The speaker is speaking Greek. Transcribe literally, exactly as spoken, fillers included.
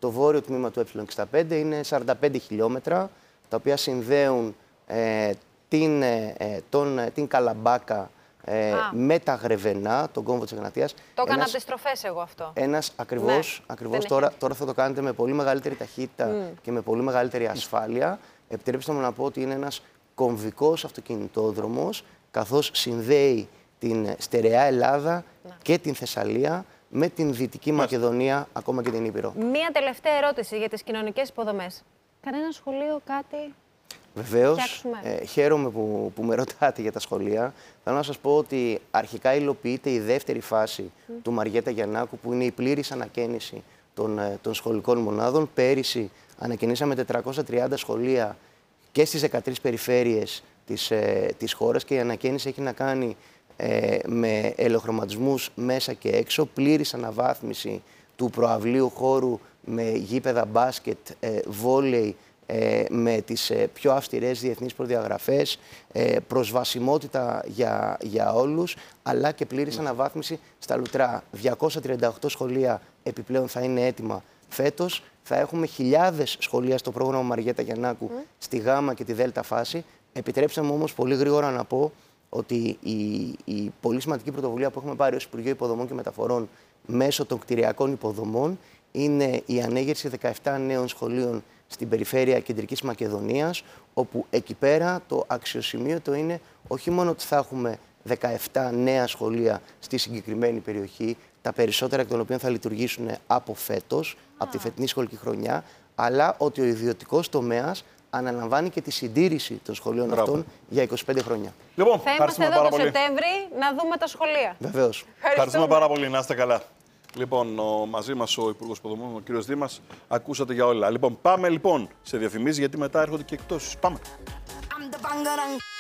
το βόρειο τμήμα του ε εξήντα πέντε είναι σαράντα πέντε χιλιόμετρα, τα οποία συνδέουν ε, την, ε, τον, την Καλαμπάκα ε, με τα Γρεβενά, τον κόμβο της Εγνατίας. Το έκανα από τις στροφές εγώ αυτό. Ένας ακριβώς, ναι, ακριβώς τώρα, τώρα θα το κάνετε με πολύ μεγαλύτερη ταχύτητα mm. και με πολύ μεγαλύτερη ασφάλεια. Επιτρέψτε μου να πω ότι είναι ένας κομβικός αυτοκινητόδρομος, καθώς συνδέει την στερεά Ελλάδα ναι. και την Θεσσαλία με την Δυτική Μακεδονία, ακόμα και την Ήπειρο. Μία τελευταία ερώτηση για τις κοινωνικές υποδομές. Κανένα σχολείο, κάτι... Βεβαίως, ε, χαίρομαι που, που με ρωτάτε για τα σχολεία. Θέλω να σας πω ότι αρχικά υλοποιείται η δεύτερη φάση mm. του Μαριέτα Γιαννάκου, που είναι η πλήρης ανακαίνιση των, των σχολικών μονάδων. Πέρυσι ανακαινήσαμε τετρακόσια τριάντα σχολεία και στις δεκατρείς περιφέρειες της, ε, της χώρας, και η ανακαίνιση έχει να κάνει ε, με ελαιοχρωματισμούς μέσα και έξω, πλήρης αναβάθμιση του προαυλίου χώρου με γήπεδα μπάσκετ, ε, βόλεϊ, ε, με τις ε, πιο αυστηρές διεθνείς προδιαγραφές, ε, προσβασιμότητα για, για όλους, αλλά και πλήρης mm. αναβάθμιση στα λουτρά. διακόσια τριάντα οκτώ σχολεία επιπλέον θα είναι έτοιμα φέτος. Θα έχουμε χιλιάδες σχολεία στο πρόγραμμα Μαριέτα Γιαννάκου mm. στη Γ και τη Δ φάση. Επιτρέψτε μου όμως πολύ γρήγορα να πω ότι η, η πολύ σημαντική πρωτοβουλία που έχουμε πάρει ως Υπουργείο Υποδομών και Μεταφορών μέσω των κτηριακών υποδομών είναι η ανέγερση δεκαεπτά νέων σχολείων στην περιφέρεια Κεντρικής Μακεδονίας, όπου εκεί πέρα το αξιοσημείωτο είναι όχι μόνο ότι θα έχουμε δεκαεπτά νέα σχολεία στη συγκεκριμένη περιοχή, τα περισσότερα εκ των οποίων θα λειτουργήσουν από φέτος, ah. από τη φετινή σχολική χρονιά, αλλά ότι ο ιδιωτικός τομέας αναλαμβάνει και τη συντήρηση των σχολείων Μπράβο. αυτών για είκοσι πέντε χρόνια. Λοιπόν, θα είμαστε εδώ το Σεπτέμβρη να δούμε τα σχολεία. Βεβαίως. Ευχαριστούμε πάρα πολύ. Να είστε καλά. Λοιπόν, ο, μαζί μας ο Υπουργός Υποδομών, ο κύριος Δήμας, ακούσατε για όλα. Λοιπόν, πάμε λοιπόν σε διαφημίσεις, γιατί μετά έρχονται και εκτόσεις. Πάμε.